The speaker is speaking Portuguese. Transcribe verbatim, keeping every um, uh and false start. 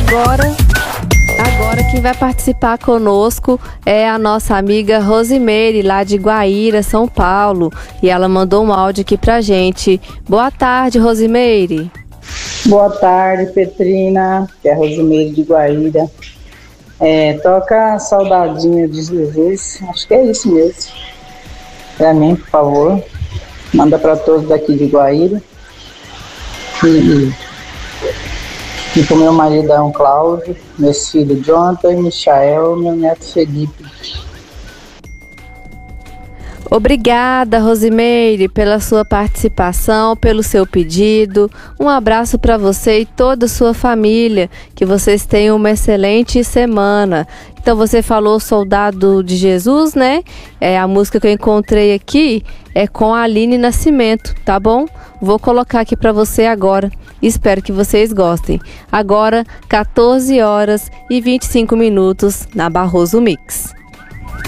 agora, agora quem vai participar conosco é a nossa amiga Rosimeire, lá de Guaíra, São Paulo. E ela mandou um áudio aqui pra gente. Boa tarde, Rosimeire. Boa tarde, Petrina, que é a Rosimeire de Guaíra. É, toca Saudadinha de Jesus, acho que é isso mesmo. Pra mim, por favor. Manda para todos daqui de Guaíra. E, e pro meu maridão Cláudio, meus filhos Jonathan e Michael, meu neto Felipe. Obrigada, Rosimeire, pela sua participação, pelo seu pedido. Um abraço para você e toda a sua família. Que vocês tenham uma excelente semana. Então, você falou Soldado de Jesus, né? É, a música que eu encontrei aqui é com a Aline Nascimento, tá bom? Vou colocar aqui para você agora. Espero que vocês gostem. Agora, quatorze horas e vinte e cinco minutos na Barroso Mix.